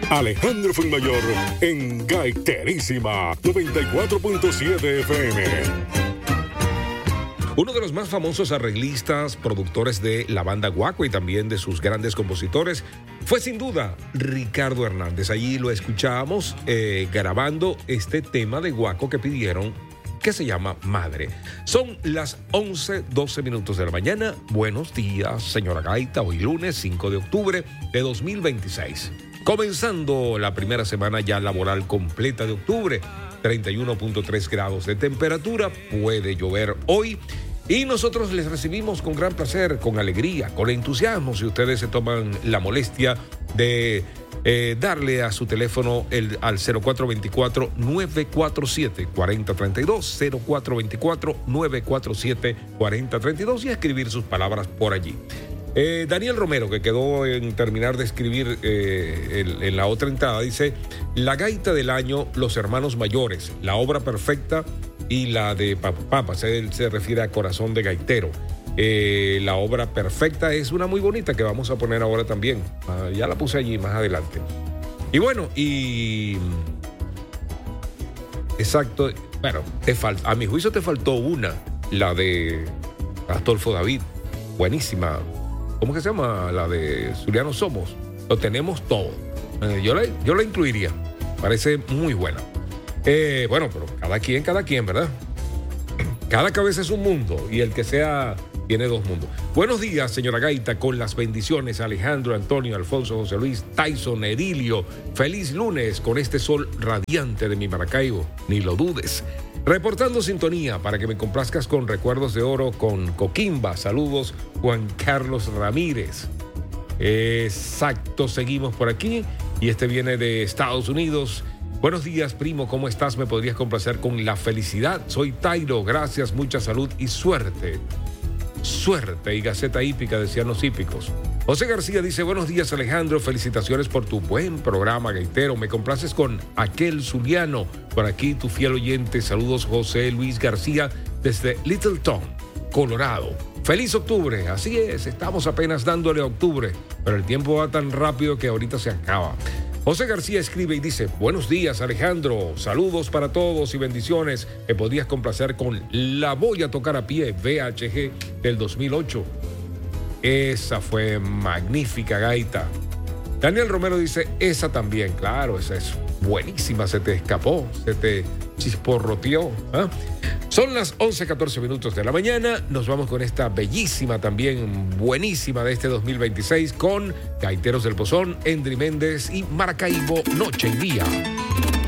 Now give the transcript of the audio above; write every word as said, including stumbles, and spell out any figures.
Alejandro Fuenmayor en Gaiterísima noventa y cuatro punto siete F M. Uno de los más famosos arreglistas, productores de la banda Guaco y también de sus grandes compositores fue sin duda Ricardo Hernández. Allí lo escuchábamos eh, grabando este tema de Guaco que pidieron, que se llama Madre. Son las once, doce minutos de la mañana. Buenos días, señora Gaita. Hoy lunes cinco de octubre de dos mil veintiséis. Comenzando la primera semana ya laboral completa de octubre. treinta y uno punto tres grados de temperatura. Puede llover hoy. Y nosotros les recibimos con gran placer, con alegría, con entusiasmo, si ustedes se toman la molestia de eh, darle a su teléfono el, al cero cuatro dos cuatro, nueve cuatro siete, cuatro cero tres dos, cero cuatro dos cuatro, nueve cuatro siete, cuatro cero tres dos y escribir sus palabras por allí. Eh, Daniel Romero, que quedó en terminar de escribir eh, el, en la otra entrada, dice: la gaita del año, Los Hermanos Mayores, la obra perfecta y la de Papas. Él se refiere a Corazón de Gaitero. Eh, la obra perfecta es una muy bonita que vamos a poner ahora también. Ah, ya la puse allí más adelante. Y bueno, y... Exacto. Bueno, te fal... a mi juicio te faltó una, la de Astolfo David. Buenísima. ¿Cómo que se llama? La de Zuliano Somos. Lo tenemos todo. Eh, yo, la, yo la incluiría. Parece muy buena. Eh, bueno, pero cada quien, cada quien, ¿verdad? Cada cabeza es un mundo y el que sea tiene dos mundos. Buenos días, señora Gaita, con las bendiciones. Alejandro, Antonio, Alfonso, José Luis, Tyson, Edilio. Feliz lunes con este sol radiante de mi Maracaibo. Ni lo dudes. Reportando sintonía para que me complazcas con Recuerdos de Oro con Coquimba. Saludos, Juan Carlos Ramírez. Exacto, seguimos por aquí. Y este viene de Estados Unidos. Buenos días, primo, ¿cómo estás? ¿Me podrías complacer con La Felicidad? Soy Tairo, gracias, mucha salud y suerte. Suerte y Gaceta Hípica, decían los hípicos. José García dice: buenos días, Alejandro, felicitaciones por tu buen programa gaitero. Me complaces con Aquel Zuliano. Por aquí tu fiel oyente. Saludos, José Luis García, desde Littleton, Colorado. Feliz octubre, así es, estamos apenas dándole a octubre, pero el tiempo va tan rápido que ahorita se acaba. José García escribe y dice: buenos días, Alejandro, saludos para todos y bendiciones. Me podrías complacer con La Voy a Tocar a Pie, V H G del dos mil ocho. Esa fue magnífica gaita. Daniel Romero dice: esa también, claro, esa es buenísima, se te escapó, se te chisporroteó. ¿eh? Son las once, catorce minutos de la mañana. Nos vamos con esta bellísima, también buenísima de este dos mil veintiséis con Gaiteros del Pozón, Endry Méndez y Maracaibo Noche y Día.